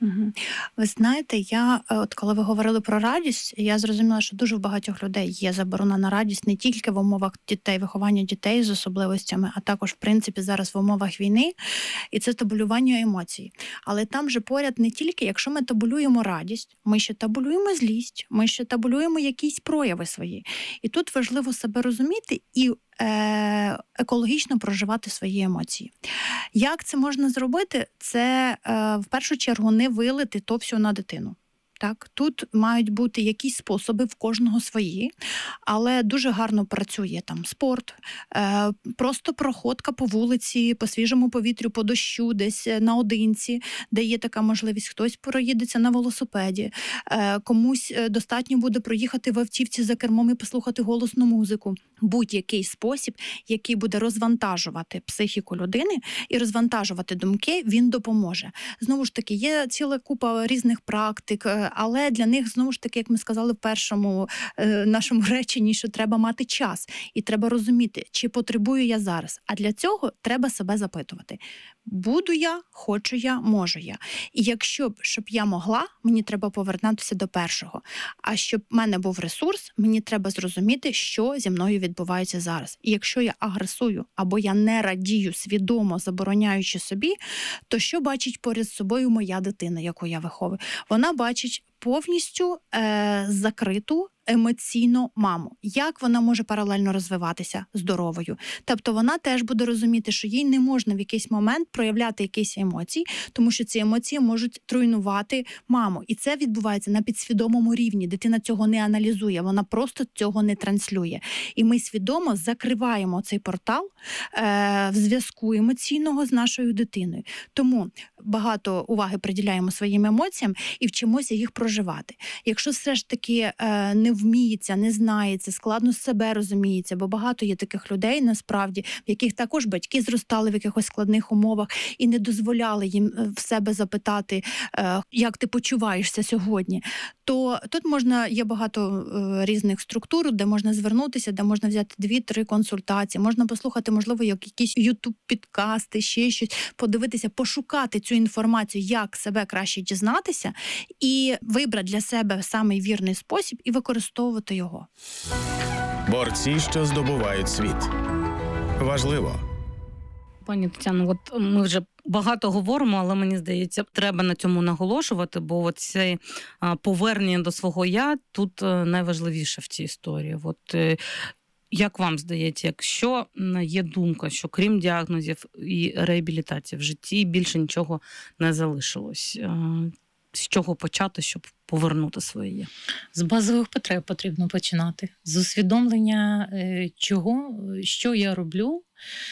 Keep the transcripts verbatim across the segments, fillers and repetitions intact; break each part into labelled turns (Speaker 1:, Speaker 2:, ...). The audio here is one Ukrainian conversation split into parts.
Speaker 1: Мгм. Ви знаєте, я, е, от коли ви говорили про радість, я зрозуміла, що дуже в багатьох людей є заборона на радість не тільки в умовах дітей, виховання дітей з особливостями, а також, в принципі, зараз в умовах війни, і це табулювання емоцій. Але там же поряд не тільки, якщо ми табулюємо радість, ми ще табулюємо злість, ми ще табулюємо якісь прояви свої. І тут важливо себе розуміти і е, екологічно проживати свої емоції. Як це можна зробити? Це е, в першу чергу не вилити то все на дитину. Так, тут мають бути якісь способи, в кожного свої, але дуже гарно працює там спорт, е, просто проходка по вулиці, по свіжому повітрю, по дощу, десь наодинці, де є така можливість. Хтось проїдеться на велосипеді, е, комусь достатньо буде проїхати в автівці за кермом і послухати голосну музику. Будь-який спосіб, який буде розвантажувати психіку людини і розвантажувати думки, він допоможе. Знову ж таки, є ціла купа різних практик, але для них, знову ж таки, як ми сказали в першому е, нашому реченні, що треба мати час. І треба розуміти, чи потребую я зараз. А для цього треба себе запитувати. Буду я, хочу я, можу я. І якщо б, щоб я могла, мені треба повернутися до першого. А щоб в мене був ресурс, мені треба зрозуміти, що зі мною відбувається зараз. І якщо я агресую, або я не радію свідомо, забороняючи собі, то що бачить поряд з собою моя дитина, яку я виховую? Вона бачить повністю е, закриту емоційно маму. Як вона може паралельно розвиватися здоровою? Тобто вона теж буде розуміти, що їй не можна в якийсь момент проявляти якісь емоції, тому що ці емоції можуть труйнувати маму. І це відбувається на підсвідомому рівні. Дитина цього не аналізує, вона просто цього не транслює. І ми свідомо закриваємо цей портал е, в зв'язку емоційного з нашою дитиною. Тому багато уваги приділяємо своїм емоціям і вчимося їх проживати. Якщо все ж таки е, не вміється, не знається, складно себе розуміється, бо багато є таких людей, насправді, в яких також батьки зростали в якихось складних умовах і не дозволяли їм в себе запитати, е, як ти почуваєшся сьогодні, то тут можна, є багато е, різних структур, де можна звернутися, де можна взяти дві-три консультації, можна послухати, можливо, як якісь ютуб-підкасти, ще щось, подивитися, пошукати цю інформацію, як себе краще дізнатися, і вибрати для себе самий вірний спосіб і використовувати його.
Speaker 2: Борці, що здобувають світ. Важливо.
Speaker 3: Пані Тетяно, от ми вже багато говоримо, але мені здається, треба на цьому наголошувати, бо це повернення до свого «я» тут найважливіше в цій історії. От як вам здається, якщо є думка, що крім діагнозів і реабілітації в житті більше нічого не залишилось, з чого почати, щоб повернути своє «я»?
Speaker 4: З базових потреб потрібно починати. З усвідомлення, чого, що я роблю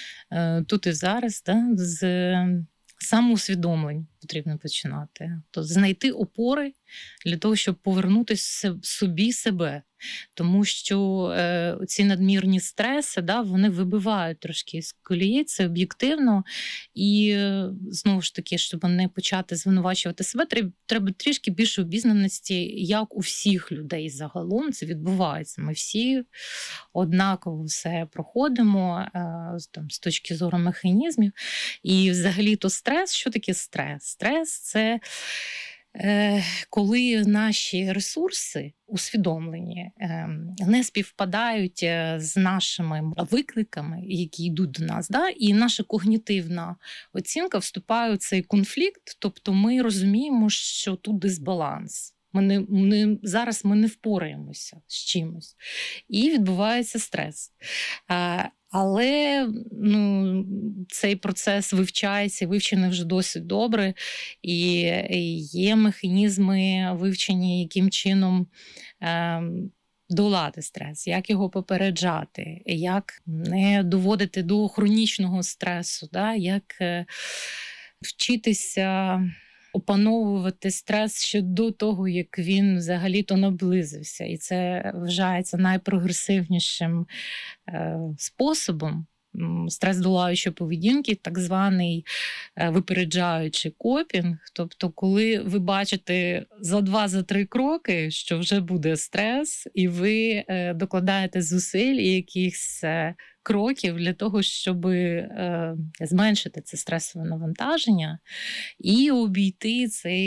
Speaker 4: тут і зараз, да? З самоусвідомлень потрібно починати. Тобто знайти опори для того, щоб повернути собі себе. Тому що е, ці надмірні стреси, да, вони вибивають трошки з колії, це об'єктивно. І е, знову ж таки, щоб не почати звинувачувати себе, треба, треба трішки більше обізнаності, як у всіх людей загалом це відбувається. Ми всі однаково все проходимо е, там, з точки зору механізмів. І взагалі-то стрес, що таке стрес? Стрес – це коли наші ресурси усвідомлені не співпадають з нашими викликами, які йдуть до нас, да? І наша когнітивна оцінка вступає у цей конфлікт, тобто ми розуміємо, що тут дисбаланс. Ми не, не, зараз ми не впораємося з чимось. І відбувається стрес. Але ну, цей процес вивчається, вивчений вже досить добре, і є механізми вивчення, яким чином е, долати стрес, як його попереджати, як не доводити до хронічного стресу, да? Як е, вчитися опановувати стрес ще до того, як він взагалі-то наблизився. І це вважається найпрогресивнішим е, способом стрес-долаючої поведінки, так званий випереджаючий копінг. Тобто, коли ви бачите за два-за три кроки, що вже буде стрес, і ви е, докладаєте зусиль і якихось е, кроків для того, щоб е, зменшити це стресове навантаження і обійти цей